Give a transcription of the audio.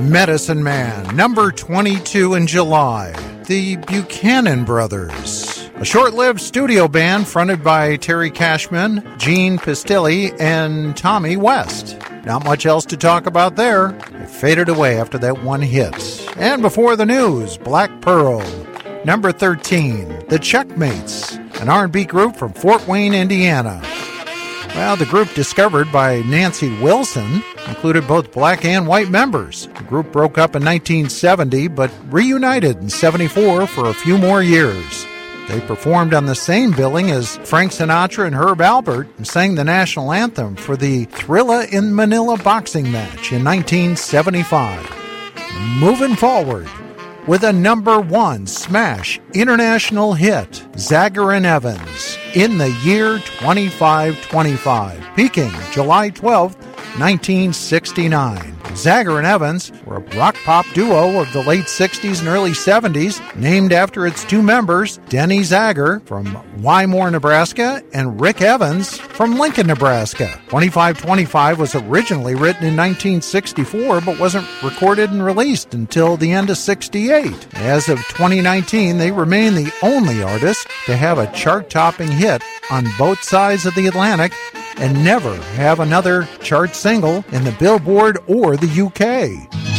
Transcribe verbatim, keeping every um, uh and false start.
Medicine Man, number twenty-two in July. The Buchanan Brothers, a short-lived studio band fronted by Terry Cashman, Gene Pistilli, and Tommy West. Not much else to talk about there. It faded away after that one hit. And before the news, Black Pearl, number thirteen. The Checkmates, an R and B group from Fort Wayne, Indiana. Well, the group, discovered by Nancy Wilson, included both black and white members. The group broke up in nineteen seventy, but reunited in seventy-four for a few more years. They performed on the same billing as Frank Sinatra and Herb Alpert and sang the national anthem for the Thrilla in Manila boxing match in nineteen seventy-five. Moving forward with a number one smash international hit, Zager and Evans, in the year twenty-five twenty-five, peaking July twelfth, nineteen sixty-nine. Zager and Evans were a rock-pop duo of the late sixties and early seventies, named after its two members, Denny Zager from Wymore, Nebraska, and Rick Evans from Lincoln, Nebraska. twenty-five twenty-five was originally written in nineteen sixty-four, but wasn't recorded and released until the end of sixty-eight. As of twenty nineteen, they remain the only artist to have a chart-topping hit on both sides of the Atlantic and never have another chart single in the Billboard or the U K.